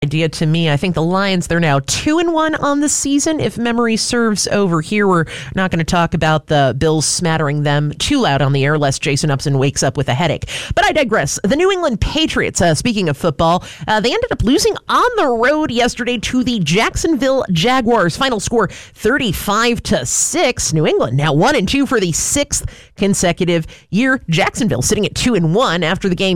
Idea to me. I think the Lions, they're now 2-1 on the season. If memory serves over here, we're not going to talk about the Bills smattering them too loud on the air, lest Jason Upson wakes up with a headache. But I digress. The New England Patriots, speaking of football, they ended up losing on the road yesterday to the Jacksonville Jaguars. Final score 35-6. New England now 1-2 for the sixth consecutive year. Jacksonville sitting at 2-1 after the game